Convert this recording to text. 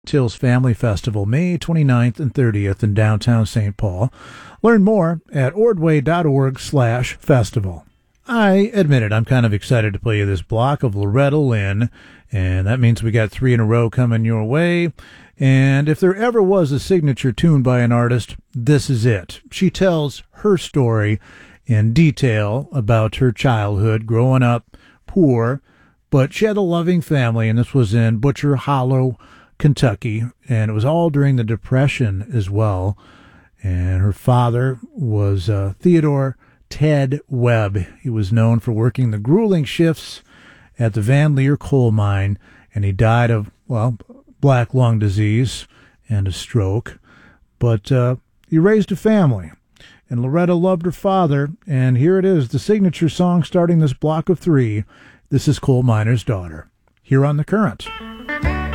Tills Family Festival, May 29th and 30th in downtown St. Paul. Learn more at ordway.org/festival. I admit it, I'm kind of excited to play you this block of Loretta Lynn, and that means we got 3 in a row coming your way. And if there ever was a signature tune by an artist, this is it. She tells her story in detail about her childhood, growing up poor, but she had a loving family, and this was in Butcher Hollow, Kentucky, and it was all during the Depression as well. And her father was Theodore Ted Webb. He was known for working the grueling shifts at the Van Leer coal mine, and he died of, black lung disease and a stroke. But he raised a family, and Loretta loved her father, and here it is, the signature song starting this block of 3. This is Coal Miner's Daughter, here on The Current.